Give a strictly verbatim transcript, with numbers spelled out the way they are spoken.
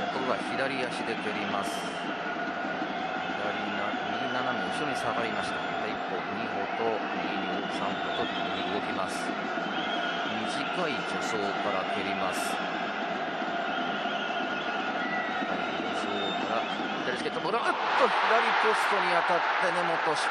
本が左足で蹴ります。左な右斜め後ろに下がりました。で一歩二歩と右に三歩と右に動きます。短い助走から蹴ります。助走から左チケットボール、うっと左ポストに当たって根本失